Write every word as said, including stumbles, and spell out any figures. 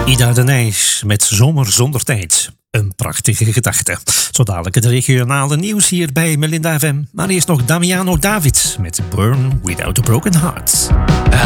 Ida de Nijs met Zomer zonder tijd. Een prachtige gedachte. Zo dadelijk het regionale nieuws hier bij Melinda F M. Maar eerst nog Damiano David met Burn Without a Broken Heart.